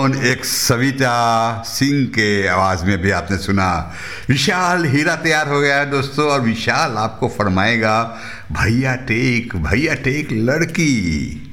Tone एक सविता सिंह के आवाज़ में भी आपने सुना। विशाल हीरा तैयार हो गया है दोस्तों, और विशाल आपको फरमाएगा भैया टेक लड़की।